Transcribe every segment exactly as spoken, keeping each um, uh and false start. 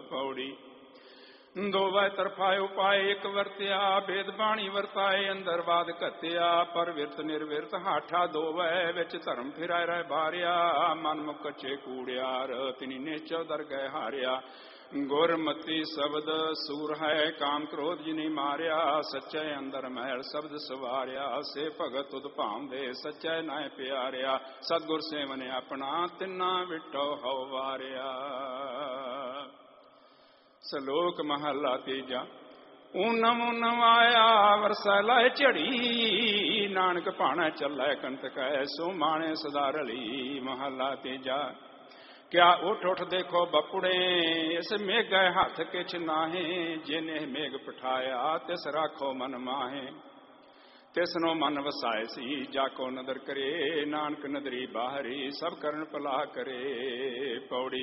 पौड़ी दोवै तरफा उपाय एक वरत्या भेद बाणी वरताए अंदर वाद कत्या पर विरत निर्विरत हाठा दोवै विच धर्म फिराए रह बारिया मन मुख कच्चे कूड़ियार तिनी नेचो दर गए हारिया गुरमति शब्द सूर है काम क्रोध जिनी मारिया सच्चे अंदर महल शब्द सवारिया से भगत तुद भावदे सच्चे नाय प्यारिया सतगुर सेवने अपना तिन्ना विटो हो वारिया। सलोक महला तीजा ऊनम ऊनम आया वरसै लाए झड़ी नानक भाणै चलै कंटक सो माणे सदा रली। महला तीजा क्या उठ उठ देखो बपुड़े इस मेघ गए हाथ किछ नाहे जिन्हें मेघ पठाया तिस राखो मन माहे तिसनो मन वसाए सी जाको नदर करे नानक नदरी बाहरी सब करन भला करे। पौड़ी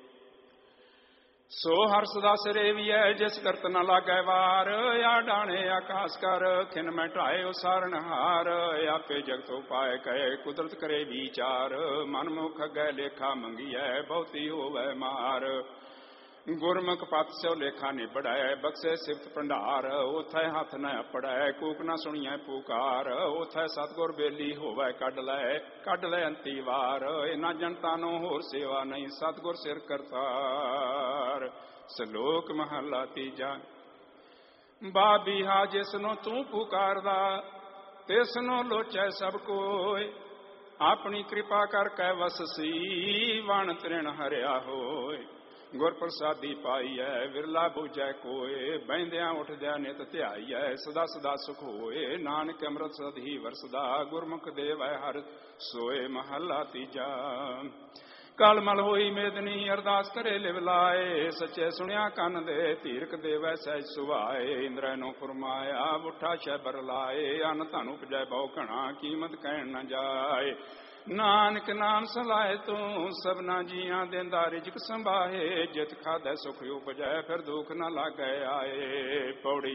सो हर सदा सिरे भी है जिस करत न लागै वार या डाणे आकाश कर खिन मैं ढाए उसारण हार आपे जगत उपाय कहे कुदरत करे विचार मन मुख अगै लेखा मंगिए बहुती होवै मार गुरमुख पत स्यो लेखा निबड़ै बख्शे सिफत भंडार उथै हथ न अपड़ै कूक न सुनिए पुकार उथै सतगुर बेली होवै कढ लै कढ लै अंती वार इना जनता नो होर सेवा नहीं सतगुर सिर करतार। सलोक महला तीजा बाबीहा जिसनो तू पुकारदा तिसनो लोचै सब कोय अपनी कृपा कर कै वससी वण तृण हरिया होय गुर प्रसादी पाई है विरला बूझै कोय बहिंदिया उठद्या नित ध्याई है सदा सदा सुख होए नानक अमृत सदी वरसदा गुरमुख देव हर सोए। महला तीजा कल मल होई मेदनी अरदास करे लिव लाए सच्चे सुनिया कन दे धीरक देवै सहज सुभाए इंद्र नो फरमाया उठा शैबर लाए अन धन उपजै बहु घना कीमत कहन न जाए नानक नाम सलाए तू सबना जिया देंदा रिजक संभाए जित खादै सुख उपजै फिर दुख न लागै आए। पौड़ी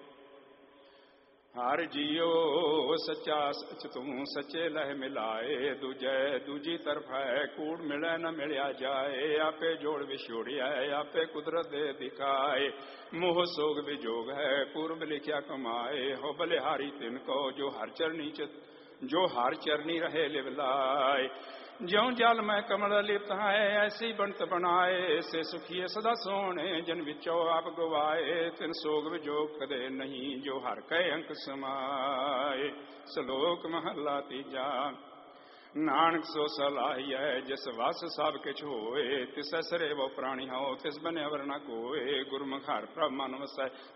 हर जियो सच्चा सच तू सच्चे लह मिलाए दूजै दूजी तरफ है कूड़ मिलै न मिलिया जाए आपे जोड़ विछोड़िया आपे कुदरत दे दिखाए मोह सोग विजोग है पूर्व लिखिया कमाए हो बलिहारी तिनको जो हर चरनी च जो हर चरनी रहे लिवलाए ज्यों जल में कमल लिप्त है ऐसी बनत बनाए से सुखिए सदा सोने जन विचो आप गवाए तिन सोग विजोग कदे नहीं जो हर कै अंक समाए। सलोक महला तीजा नानक सो सलाही है जिस वस सब किछ होए तिस सरे वो प्राणी हो तिस बने अवर न कोए गुरमुख हर प्रभ मन वसै